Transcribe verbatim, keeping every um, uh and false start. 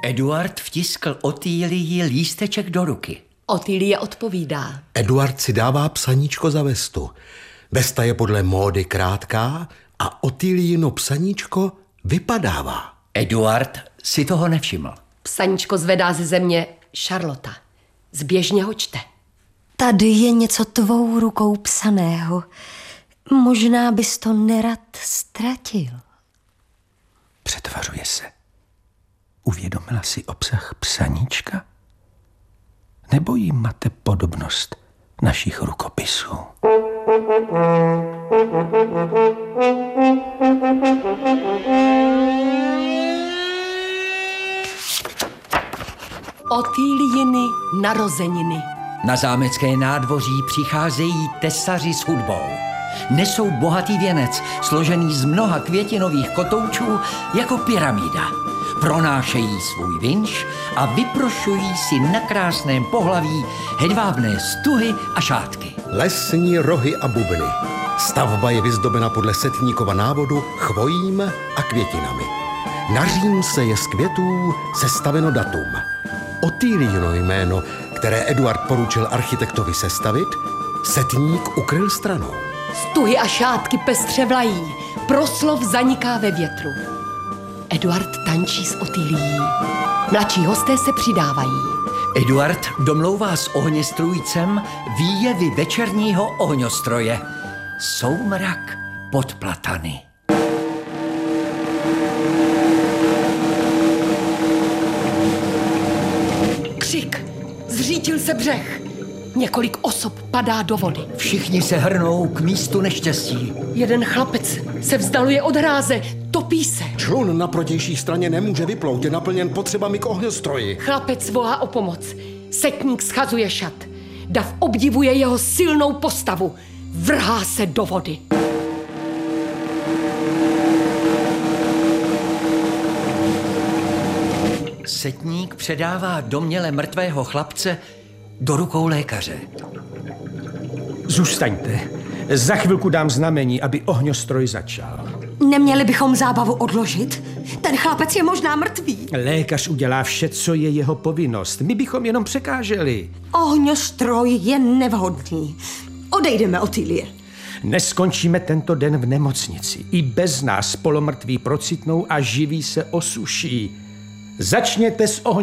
Eduard vtiskl Otýlii lísteček do ruky. Otýlie odpovídá. Eduard si dává psaníčko za vestu. Vesta je podle módy krátká a Otýliino psaníčko vypadává. Eduard si toho nevšiml. Psaníčko zvedá ze země Charlotta. Zběžně ho čte. Tady je něco tvou rukou psaného. Možná bys to nerad ztratil. Přetvařuje se. Uvědomila si obsah psaníčka? Nebo jí mate podobnost našich rukopisů? Otýliiny narozeniny. Na zámecké nádvoří přicházejí tesaři s hudbou. Nesou bohatý věnec, složený z mnoha květinových kotoučů jako pyramída. Pronášejí svůj vinš a vyprošují si na krásném pohlaví hedvábné stuhy a šátky. Lesní rohy a bubny. Stavba je vyzdobena podle Setníkova návodu chvojím a květinami. Na římse je z květů sestaveno datum. Otýliino jméno, které Eduard poručil architektovi sestavit, Setník ukryl stranou. Stuhy a šátky pestře vlají. Proslov zaniká ve větru. Eduard tančí s Otýlií. Mladší hosté se přidávají. Eduard domlouvá s ohněstrůjcem výjevy večerního ohňostroje. Soumrak pod platany. Křik. Zřítil se břeh. Několik osob padá do vody. Všichni se hrnou k místu neštěstí. Jeden chlapec se vzdaluje od hráze. Topí se. Člun na protější straně nemůže vyplout, je naplněn potřebami k ohňostroji. Chlapec volá o pomoc. Setník schazuje šat. Dav obdivuje jeho silnou postavu. Vrhá se do vody. Setník předává domněle mrtvého chlapce do rukou lékaře. Zůstaňte. Za chvilku dám znamení, aby ohňostroj začal. Neměli bychom zábavu odložit? Ten chlapec je možná mrtvý. Lékař udělá vše, co je jeho povinnost. My bychom jenom překáželi. Ohňostroj je nevhodný. Odejdeme, Otýlie. Neskončíme tento den v nemocnici. I bez nás polomrtví procitnou a živí se osuší. Začněte s ohňostroj.